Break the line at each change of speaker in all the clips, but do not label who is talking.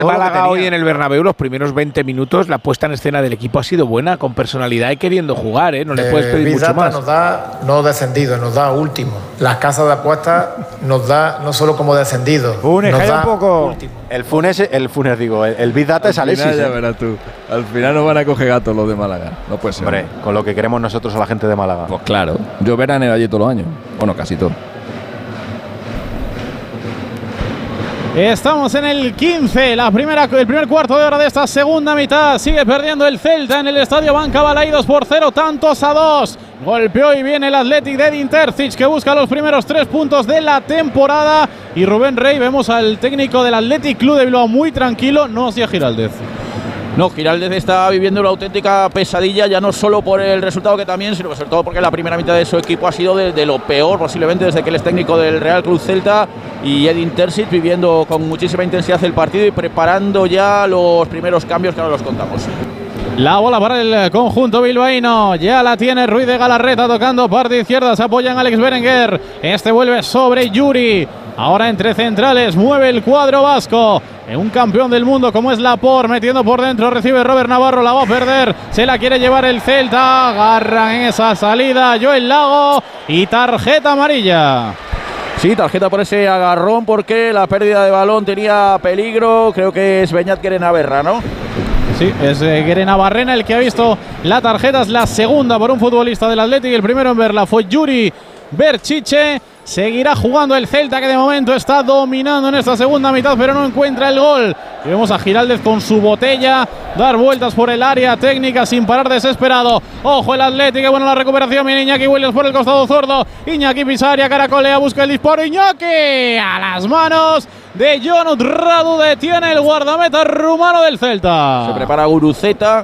Málaga hoy en el Bernabéu, los primeros 20 minutos, la puesta en escena del equipo ha sido buena, con personalidad y queriendo jugar, ¿eh? No le puedes pedir mucho más.
Nos da no descendido, nos da último. Las casas de apuestas nos da no solo como descendido,
Funes,
nos da
un poco.
último.
El Big Data es Alexis.
Ya verás tú. Al final nos van a coger gatos los de Málaga. No puede ser.
Hombre, con lo que queremos nosotros a la gente de Málaga.
Pues claro. Yo veraneo allí todos los años. Bueno, casi todo.
Estamos en el 15, el primer cuarto de hora de esta segunda mitad. Sigue perdiendo el Celta en el estadio Banca Balaídos 2-0, tantos a 2. Golpeó y viene el Athletic de Edin Terzic, que busca los primeros 3 puntos de la temporada. Y Rubén Rey, vemos al técnico del Athletic Club de Bilbao muy tranquilo, no hacia Giraldez.
No, Giraldez está viviendo una auténtica pesadilla, ya no solo por el resultado que también, sino sobre todo porque la primera mitad de su equipo ha sido de lo peor posiblemente desde que él es técnico del Real Club Celta, y Edin Terzic viviendo con muchísima intensidad el partido y preparando ya los primeros cambios que ahora los contamos.
La bola para el conjunto bilbaíno, ya la tiene Ruiz de Galarreta tocando parte izquierda, se apoya en Alex Berenguer, este vuelve sobre Yuri, ahora entre centrales, mueve el cuadro vasco, un campeón del mundo como es Laporte, metiendo por dentro, recibe Robert Navarro, la va a perder, se la quiere llevar el Celta, agarran en esa salida Joel Lago y tarjeta amarilla.
Sí, tarjeta por ese agarrón porque la pérdida de balón tenía peligro, creo que es Beñat Guerenabarrena, ¿no?
Sí, es Guerenabarrena el que ha visto la tarjeta, es la segunda por un futbolista del Athletic, el primero en verla fue Yuri Berchiche. Seguirá jugando el Celta, que de momento está dominando en esta segunda mitad, pero no encuentra el gol. Y vemos a Giraldez con su botella dar vueltas por el área técnica sin parar, desesperado. Ojo el Atlético, bueno la recuperación, viene Iñaki Williams por el costado zurdo. Iñaki Pisaria, caracolea, busca el disparo. Iñaki a las manos de Jonut Radu, detiene el guardameta rumano del Celta.
Se prepara Guruceta.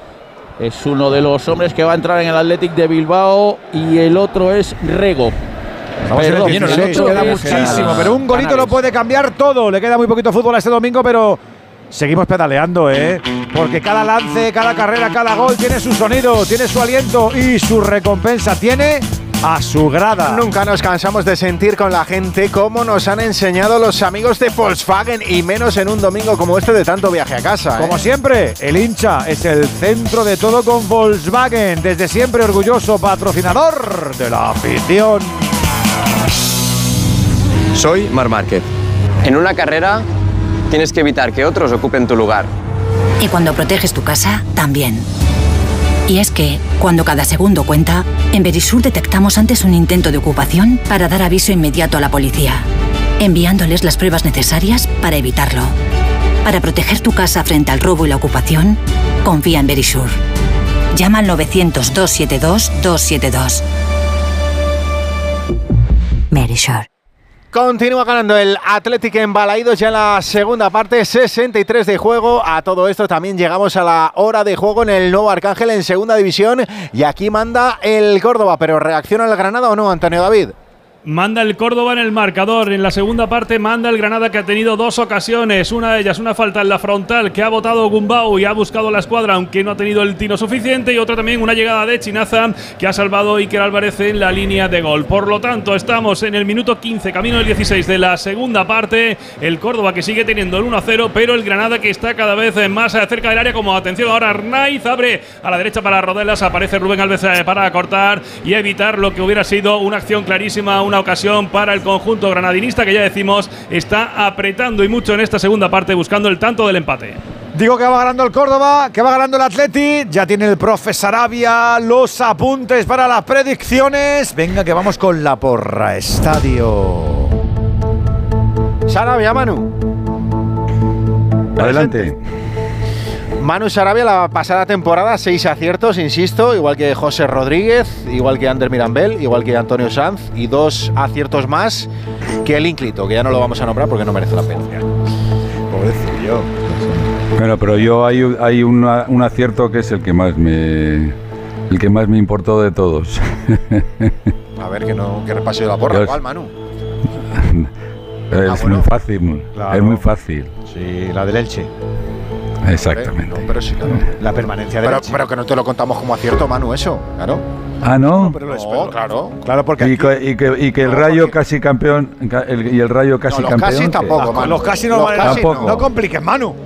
Es uno de los hombres que va a entrar en el Athletic de Bilbao y el otro es Rego.
Perdón, queda muchísimo, pero un golito lo puede cambiar todo. Le queda muy poquito fútbol a este domingo, pero seguimos pedaleando, porque cada lance, cada carrera, cada gol tiene su sonido, tiene su aliento y su recompensa. Tiene a su grada.
Nunca nos cansamos de sentir con la gente cómo nos han enseñado los amigos de Volkswagen, y menos en un domingo como este de tanto viaje a casa.
Como siempre, el hincha es el centro de todo con Volkswagen. Desde siempre orgulloso patrocinador de la afición.
Soy Marc Márquez. En una carrera tienes que evitar que otros ocupen tu lugar.
Y cuando proteges tu casa, también. Y es que, cuando cada segundo cuenta, en Verisur detectamos antes un intento de ocupación para dar aviso inmediato a la policía, enviándoles las pruebas necesarias para evitarlo. Para proteger tu casa frente al robo y la ocupación, confía en Verisur. Llama al 900-272-272. Verisur.
Continúa ganando el Athletic en Balaídos ya en la segunda parte, 63 de juego. A todo esto también llegamos a la hora de juego en el nuevo Arcángel en segunda división, y aquí manda el Córdoba, pero ¿reacciona el Granada o no, Antonio David?
Manda el Córdoba en el marcador. En la segunda parte manda el Granada, que ha tenido dos ocasiones. Una de ellas, una falta en la frontal que ha botado Gumbau y ha buscado la escuadra, aunque no ha tenido el tino suficiente. Y otra también, una llegada de Chinaza que ha salvado Iker Álvarez en la línea de gol. Por lo tanto, estamos en el minuto 15, camino del 16 de la segunda parte. El Córdoba que sigue teniendo el 1-0, pero el Granada que está cada vez más cerca del área. Como atención ahora, Arnaiz abre a la derecha para Rodelas. Aparece Rubén Alves para cortar y evitar lo que hubiera sido una acción clarísima, una ocasión para el conjunto granadinista, que ya decimos está apretando y mucho en esta segunda parte, buscando el tanto del empate.
Digo que va ganando el Córdoba, que va ganando el Atleti. Ya tiene el profe Sarabia los apuntes para las predicciones. Venga, que vamos con la porra. Estadio
Sarabia, Manu.
Adelante.
Manu Sarabia, la pasada temporada, 6 aciertos, insisto, igual que José Rodríguez, igual que Ander Mirambel, igual que Antonio Sanz, y 2 aciertos más que el Ínclito, que ya no lo vamos a nombrar porque no merece la pena.
Pobrecillo. Bueno, pero yo hay un acierto que es el que más me importó de todos.
A ver, que repase la porra. ¿Cuál, Manu?
Es muy fácil, claro. Es muy fácil.
Sí, la del Elche.
Exactamente.
No, pero sí, claro.
La permanencia del Elche.
Pero que no te lo contamos como acierto, Manu, eso, claro.
Ah, ¿no?
Pero
No, claro.
Claro, porque
Y que el Rayo casi campeón. Y el Rayo casi
los
campeón.
casi tampoco, Manu.
los casi no
Los
valen.
casi
Tampoco.
No compliques, Manu.